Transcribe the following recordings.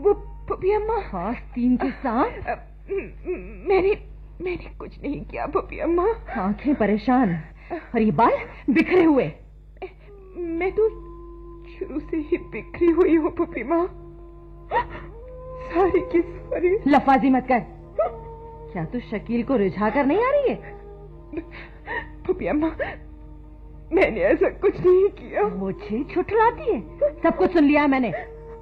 वो पपी अम्मा। आस्तीन के सांप। मैंने कुछ नहीं किया पपी अम्मा। आंखें परेशान और ये बाल बिखरे हुए। मैं तो शुरू से ही बिखरी हुई हूँ पपी माँ, सारी की सारी। लफाजी मत कर। क्या तू शकील को रिझा कर नहीं आ रही है? पपी अम्मा, मैंने ऐसा कुछ नहीं किया। मुझे छुटलाती है, सब कुछ सुन लिया मैंने।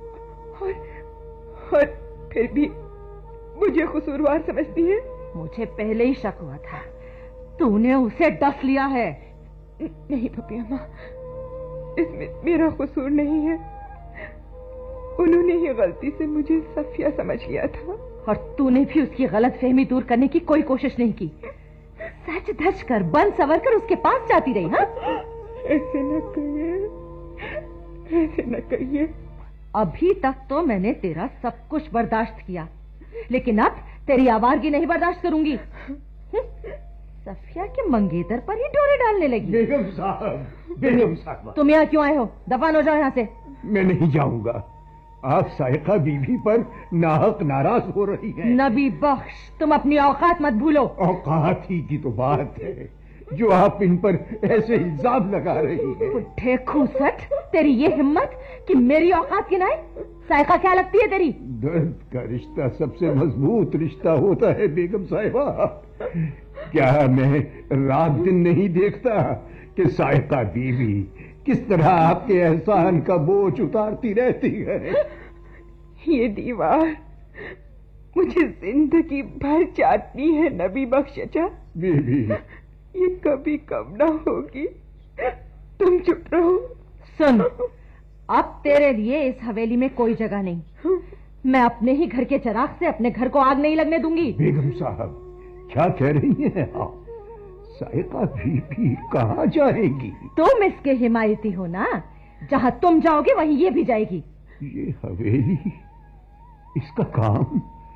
और फिर भी मुझे कसूरवार समझती है। मुझे पहले ही शक हुआ था, तूने उसे डस लिया है। नहीं पपी अम्मा, इसमें मेरा कसूर नहीं है। उन्होंने ही गलती से मुझे सफिया समझ लिया था। और तूने भी उसकी गलत फहमी दूर करने की कोई कोशिश नहीं की। सच धज कर बन सवर कर उसके पास जाती रही। हाँ, ऐसे न कहिए, ऐसे न कहिए। अभी तक तो मैंने तेरा सब कुछ बर्दाश्त किया, लेकिन अब तेरी आवारगी नहीं बर्दाश्त करूंगी। सफिया के मंगेतर पर ही डोरे डालने लगी। बेगम साहब, तुम यहाँ क्यों आए हो? दफान हो जाओ यहाँ से। मैं नहीं जाऊंगा। आप साइका बीवी पर नाहक नाराज हो रही हैं। नबी बख्श, तुम अपनी औकात मत भूलो। औकात ही की तो बात है जो आप इन पर ऐसे इल्जाम लगा रही हैं। बुढ़े खूसट, तेरी ये हिम्मत कि मेरी औकात गिनाए? साइका क्या लगती है तेरी? दर्द का रिश्ता सबसे मजबूत रिश्ता होता है बेगम साहिबा। क्या मैं रात दिन नहीं देखता कि साइका बीवी किस तरह आपके एहसान का बोझ उतारती रहती है? ये दीवार मुझे जिंदगी भर चाटनी है नबी बख्श चाचा। बीवी, ये कभी कम ना होगी। तुम चुप रहो। सुन, अब तेरे लिए इस हवेली में कोई जगह नहीं। मैं अपने ही घर के चिराग से अपने घर को आग नहीं लगने दूंगी। बेगम साहब, क्या कह रही हैं आप? साइका बीबी कहाँ जाएगी? तुम इसके हिमायती हो ना, जहाँ तुम जाओगे वहीं ये भी जाएगी। ये हवेली, इसका काम,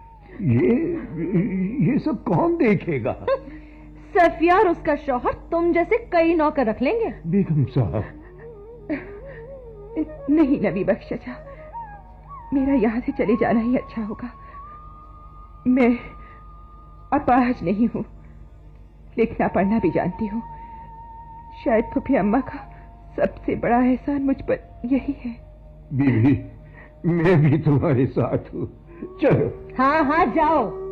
ये सब कौन देखेगा? सफिया और उसका शौहर तुम जैसे कई नौकर रख लेंगे। बेगम साहब, नहीं नबी बख्श चाचा, मेरा यहाँ से चले जाना ही अच्छा होगा। मैं अपाहज नहीं हूँ, लिखना पढ़ना भी जानती हूँ। शायद फूफी अम्मा का सबसे बड़ा एहसान मुझ पर यही है। बीवी, मैं भी तुम्हारे साथ हूँ। चलो। हाँ हाँ, जाओ।